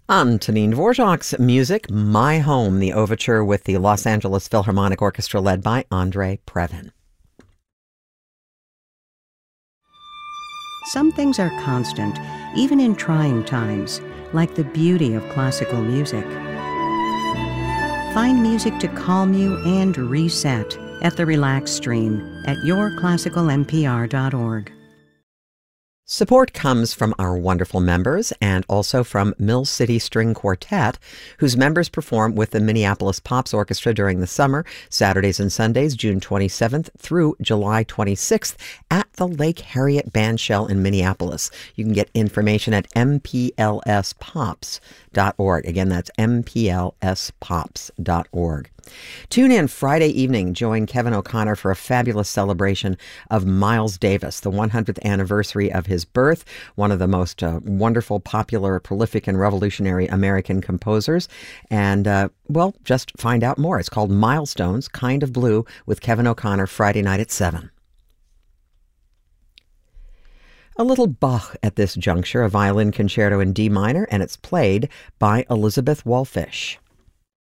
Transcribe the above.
Antonin Dvorak's music, My Home, the overture with the Los Angeles Philharmonic Orchestra led by Andrei Previn. Some things are constant, even in trying times, like the beauty of classical music. Find music to calm you and reset at the Relax Stream at yourclassicalmpr.org. Support comes from our wonderful members and also from Mill City String Quartet, whose members perform with the Minneapolis Pops Orchestra during the summer, Saturdays and Sundays, June 27th through July 26th at the Lake Harriet Bandshell in Minneapolis. You can get information at mplspops.org. Again, that's mplspops.org. Tune in Friday evening. Join Kevin O'Connor for a fabulous celebration of Miles Davis, the 100th anniversary of his birth, one of the most wonderful, popular, prolific, and revolutionary American composers. And, just find out more. It's called Milestones, Kind of Blue, with Kevin O'Connor, Friday night at 7. A little Bach at this juncture, a violin concerto in D minor, and it's played by Elizabeth Wallfish.